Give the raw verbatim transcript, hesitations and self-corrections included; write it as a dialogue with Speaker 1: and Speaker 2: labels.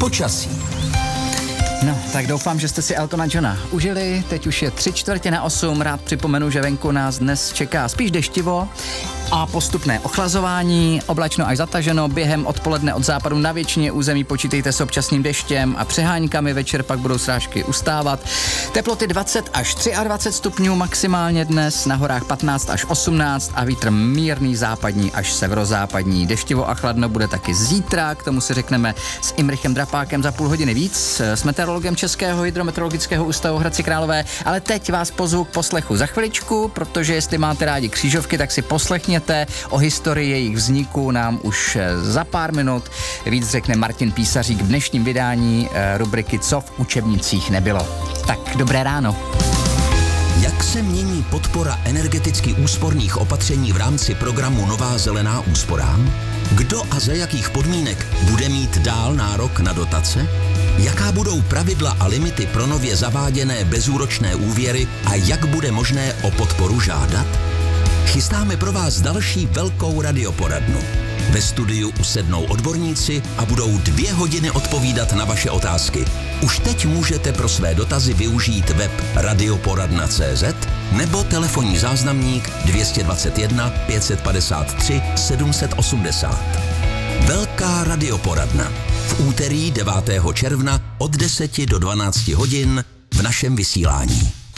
Speaker 1: Počasí.
Speaker 2: No, tak doufám, že jste si Eltona Johna užili. Teď už je tři čtvrtě na osm. Rád připomenu, že venku nás dnes čeká spíš deštivo a postupné ochlazování, oblačno až zataženo. Během odpoledne od západu na většině území počítejte s občasným deštěm a přeháňkami, večer pak budou srážky ustávat. Teploty dvacet až dvacet tři stupňů maximálně dnes, na horách patnáct až osmnáct a vítr mírný západní až severozápadní. Deštivo a chladno bude taky zítra, k tomu si řekneme s Imrichem Drapákem za půl hodiny víc, s meteorologem Českého hydrometeorologického ústavu v Hradci Králové, ale teď vás pozvu k poslechu za chviličku, protože jestli máte rádi křížovky, tak si poslechněte o historii jejich vzniku nám už za pár minut. Víc řekne Martin Písařík v dnešním vydání rubriky Co v učebnicích nebylo. Tak dobré ráno.
Speaker 1: Jak se mění podpora energeticky úsporných opatření v rámci programu Nová zelená úsporám? Kdo a za jakých podmínek bude mít dál nárok na dotace? Jaká budou pravidla a limity pro nově zaváděné bezúročné úvěry a jak bude možné o podporu žádat? Chystáme pro vás další velkou radioporadnu. Ve studiu usednou odborníci a budou dvě hodiny odpovídat na vaše otázky. Už teď můžete pro své dotazy využít web radioporadna tečka cé zet nebo telefonní záznamník dvě stě dvacet jedna pět set padesát tři sedm set osmdesát. Velká radioporadna v úterý devátého června od deseti do dvanácti hodin v našem vysílání.